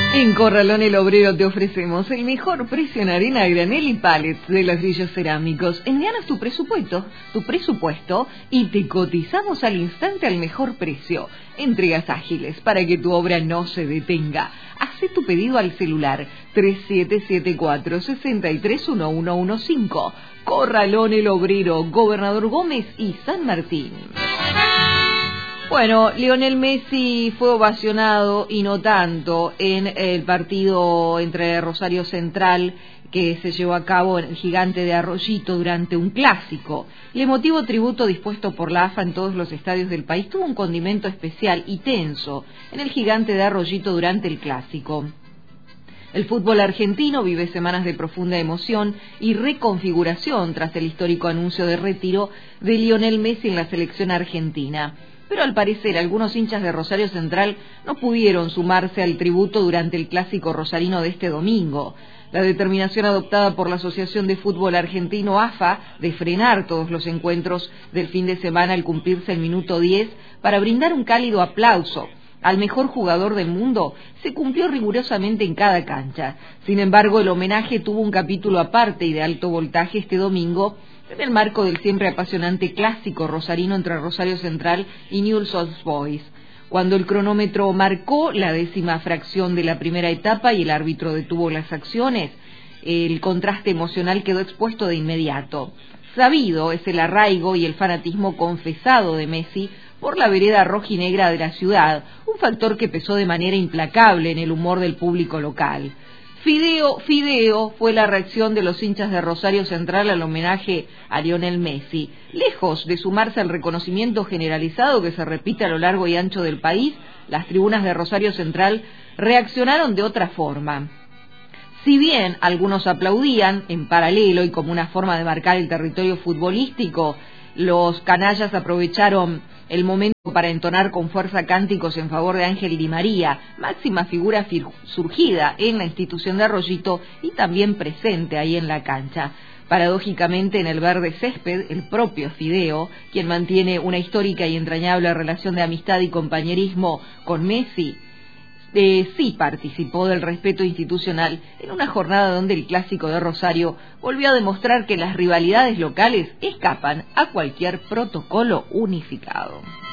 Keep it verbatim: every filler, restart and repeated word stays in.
En Corralón El Obrero te ofrecemos el mejor precio en arena, granel y pallets de ladrillos cerámicos. Envíanos tu presupuesto, tu presupuesto y te cotizamos al instante al mejor precio. Entregas ágiles para que tu obra no se detenga. Haz tu pedido al celular tres siete siete cuatro, seis tres uno uno uno cinco. Corralón El Obrero, Gobernador Gómez y San Martín. Bueno, Lionel Messi fue ovacionado y no tanto en el partido entre Rosario Central que se llevó a cabo en el Gigante de Arroyito durante un clásico. El emotivo tributo dispuesto por la A F A en todos los estadios del país tuvo un condimento especial y tenso en el Gigante de Arroyito durante el clásico. El fútbol argentino vive semanas de profunda emoción y reconfiguración tras el histórico anuncio de retiro de Lionel Messi en la selección argentina. Pero al parecer algunos hinchas de Rosario Central no pudieron sumarse al tributo durante el clásico rosarino de este domingo. La determinación adoptada por la Asociación de Fútbol Argentino A F A de frenar todos los encuentros del fin de semana al cumplirse el minuto diez para brindar un cálido aplauso al mejor jugador del mundo se cumplió rigurosamente en cada cancha. Sin embargo, el homenaje tuvo un capítulo aparte y de alto voltaje este domingo en el marco del siempre apasionante clásico rosarino entre Rosario Central y Newell's Old Boys. Cuando el cronómetro marcó la décima fracción de la primera etapa y el árbitro detuvo las acciones, el contraste emocional quedó expuesto de inmediato. Sabido es el arraigo y el fanatismo confesado de Messi por la vereda rojinegra de la ciudad, un factor que pesó de manera implacable en el humor del público local. Fideo, fideo fue la reacción de los hinchas de Rosario Central al homenaje a Lionel Messi. Lejos de sumarse al reconocimiento generalizado que se repite a lo largo y ancho del país, las tribunas de Rosario Central reaccionaron de otra forma. Si bien algunos aplaudían en paralelo y como una forma de marcar el territorio futbolístico, los canallas aprovecharon el momento para entonar con fuerza cánticos en favor de Ángel Di María, máxima figura surgida en la institución de Arroyito y también presente ahí en la cancha. Paradójicamente, en el verde césped, el propio Fideo, quien mantiene una histórica y entrañable relación de amistad y compañerismo con Messi, Eh, sí participó del respeto institucional en una jornada donde el clásico de Rosario volvió a demostrar que las rivalidades locales escapan a cualquier protocolo unificado.